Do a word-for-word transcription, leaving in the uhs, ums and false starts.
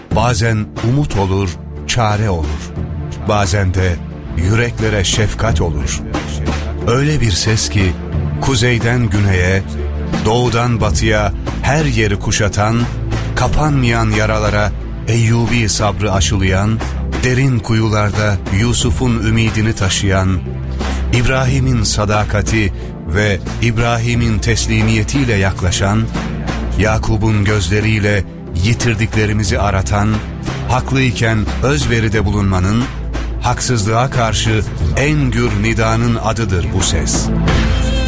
bazen umut olur, çare olur. Bazen de yüreklere şefkat olur. Öyle bir ses ki kuzeyden güneye, doğudan batıya her yeri kuşatan, kapanmayan yaralara Eyyubi sabrı aşılayan, derin kuyularda Yusuf'un ümidini taşıyan, İbrahim'in sadakati ve İbrahim'in teslimiyetiyle yaklaşan, Yakub'un gözleriyle yitirdiklerimizi aratan, haklıyken özveride bulunmanın, haksızlığa karşı en gür nidanın adıdır bu ses.